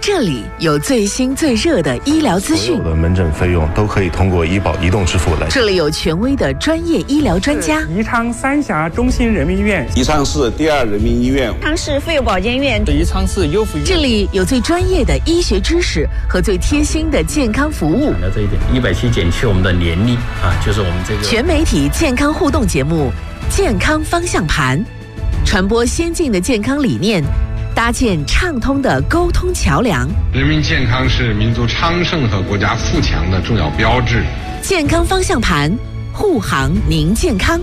这里有最新最热的医疗资讯， 所有的门诊费用都可以通过医保移动支付来。 这里有权威的专业医疗专家。 宜昌三峡中心人民医院、 宜昌市第二人民医院、 宜昌市妇幼保健院、 宜昌市优福医院。 这里有最专业的医学知识和最贴心的健康服务。 讲到这一点，170减去我们的年龄啊，就是我们这个全媒体健康互动节目《健康方向盘》，传播先进的健康理念，搭建畅通的沟通桥梁。 人民健康是民族昌盛和国家富强的重要标志。 健康方向盘，护航您健康。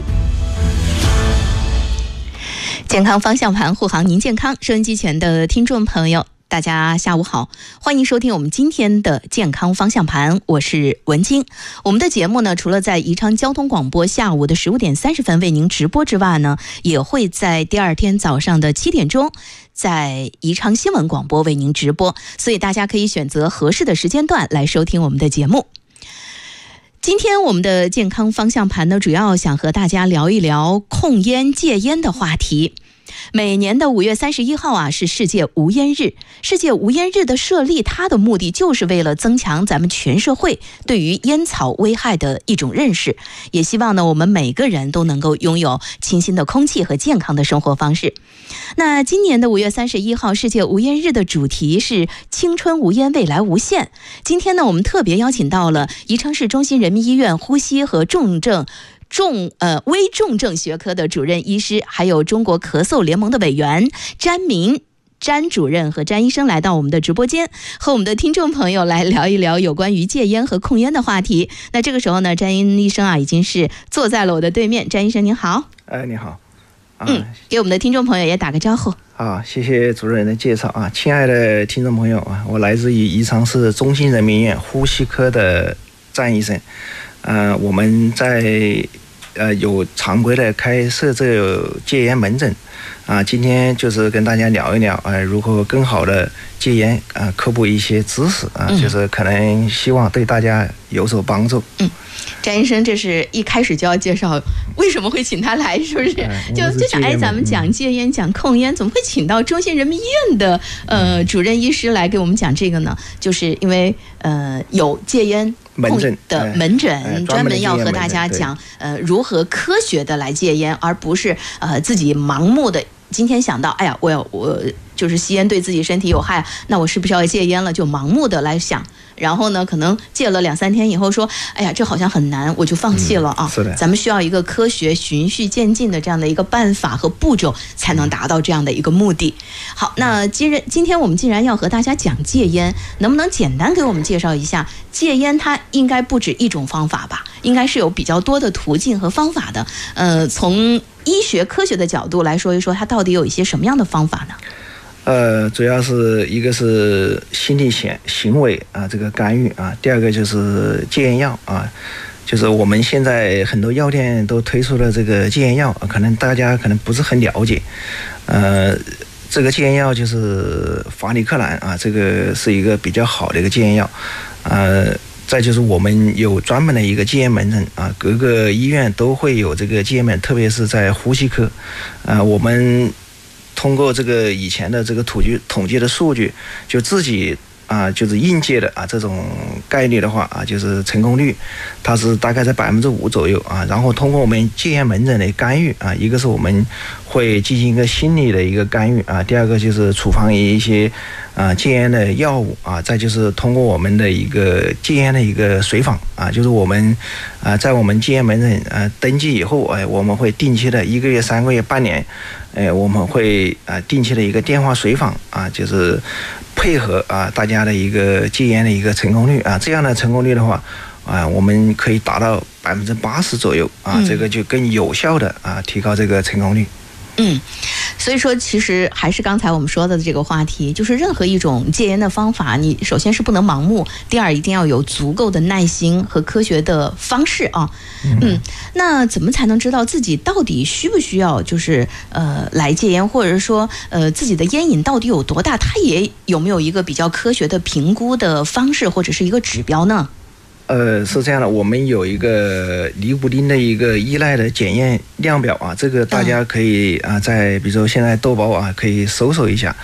健康方向盘，护航您健康。收音机前的听众朋友，大家下午好，欢迎收听我们今天的健康方向盘，我是文晶。我们的节目呢，除了在宜昌交通广播下午的15点30分为您直播之外呢，也会在第二天早上的7点钟在宜昌新闻广播为您直播，所以大家可以选择合适的时间段来收听我们的节目。今天我们的健康方向盘呢，主要想和大家聊一聊控烟戒烟的话题。每年的5月31号啊，是世界无烟日。世界无烟日的设立，它的目的就是为了增强咱们全社会对于烟草危害的一种认识，也希望呢，我们每个人都能够拥有清新的空气和健康的生活方式。那今年的5月31号世界无烟日的主题是青春无烟，未来无限。今天呢，我们特别邀请到了宜昌市中心人民医院呼吸和微重症学科的主任医师，还有中国咳嗽联盟的委员詹明詹主任和詹医生来到我们的直播间，和我们的听众朋友来聊一聊有关于戒烟和控烟的话题。那这个时候呢，詹医生啊已经是坐在了我的对面。詹医生您好。 你好。 给我们的听众朋友也打个招呼。 好，谢谢主任的介绍啊，亲爱的听众朋友啊，我来自于宜昌市中心人民医院呼吸科的詹医生。我们在有常规的开设这个戒烟门诊啊，今天就是跟大家聊一聊如何更好的戒烟啊，科普一些知识啊，就是可能希望对大家有所帮助。 詹医生，这是一开始就要介绍为什么会请他来，是不是？就想咱们讲戒烟讲控烟，怎么会请到中心人民医院的主任医师来给我们讲这个呢？就是因为有戒烟门诊的门诊，专门要和大家讲如何科学的来戒烟，而不是自己盲目的今天想到哎呀我就是吸烟对自己身体有害，那我是不是要戒烟了，就盲目的来想，然后呢可能戒了2-3天以后说哎呀这好像很难，我就放弃了啊。 是的， 咱们需要一个科学循序渐进的这样的一个办法和步骤，才能达到这样的一个目的。好，那今天我们既然要和大家讲戒烟，能不能简单给我们介绍一下戒烟？它应该不止一种方法吧，应该是有比较多的途径和方法的。从医学科学的角度来说一说，它到底有一些什么样的方法呢？ 主要是一个是心理行为啊，这个干预啊，第二个就是戒烟药啊，就是我们现在很多药店都推出了这个戒烟药，可能大家不是很了解。这个戒烟药就是法利克兰啊，这个是一个比较好的一个戒烟药。再就是我们有专门的一个戒烟门诊啊，各个医院都会有这个戒烟门，特别是在呼吸科。我们通过这个以前的这个统计的数据，就自己就是应届的这种概率的话就是成功率，它是大概在5%左右啊。然后通过我们戒烟门诊的干预一个是我们会进行一个心理的一个干预第二个就是处方一些戒烟的药物再就是通过我们的一个戒烟的一个随访就是我们在我们戒烟门诊登记以后我们会定期的1个月、3个月、半年我们会定期的一个电话随访就是配合大家的一个戒烟的一个成功率这样的成功率的话我们可以达到80%左右这个就更有效的提高这个成功率。 所以说其实还是刚才我们说的这个话题，就是任何一种戒烟的方法，你首先是不能盲目，第二一定要有足够的耐心和科学的方式那怎么才能知道自己到底需不需要就是来戒烟，或者说自己的烟瘾到底有多大，它也有没有一个比较科学的评估的方式或者是一个指标呢？ 是这样的，我们有一个尼古丁的一个依赖的检验量表这个大家可以在比如说现在豆包可以搜索一下。